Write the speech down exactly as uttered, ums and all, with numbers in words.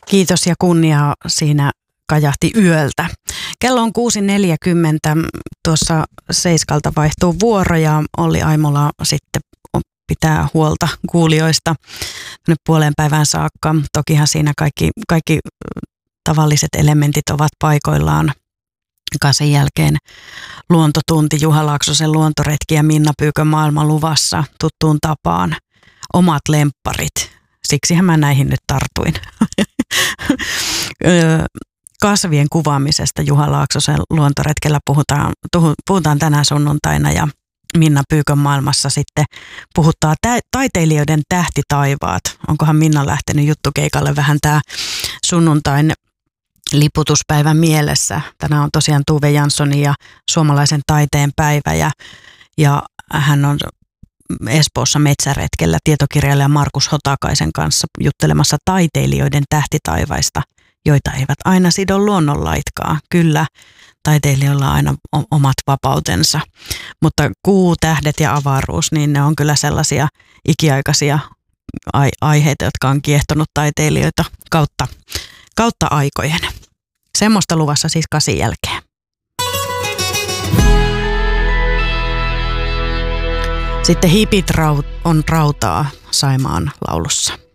Kiitos ja kunnia siinä kajahti yöltä. Kello on kuusi neljäkymmentä, tuossa seiskalta vaihtuu vuoro ja Olli Aimola sitten pitää huolta kuulijoista nyt puoleen päivään saakka. Tokihan siinä kaikki, kaikki tavalliset elementit ovat paikoillaan. Sen jälkeen luontotunti, Juha Laaksosen luontoretki ja Minna Pyykön maailman luvassa tuttuun tapaan. Omat lempparit. Siksihän mä näihin nyt tartuin. Kasvien kuvaamisesta Juha Laaksosen luontoretkellä puhutaan, puhutaan tänään sunnuntaina ja Minna Pyykön maailmassa sitten puhuttaa tä- taiteilijoiden tähtitaivaat. Onkohan Minna lähtenyt juttukeikalle vähän tää sunnuntain liputuspäivän mielessä. Tänään on tosiaan Tove Janssonin ja suomalaisen taiteen päivä ja, ja hän on Espoossa metsäretkellä tietokirjailija Markus Hotakaisen kanssa juttelemassa taiteilijoiden tähtitaivaista, joita eivät aina sido luonnonlaitkaan. Kyllä, taiteilijoilla on aina omat vapautensa, mutta kuu, tähdet ja avaruus, niin ne on kyllä sellaisia ikiaikaisia ai- aiheita, jotka on kiehtonut taiteilijoita kautta, kautta aikojen. Semmoista luvassa siis kasin jälkeen. Sitten hipit on rautaa Saimaan laulussa.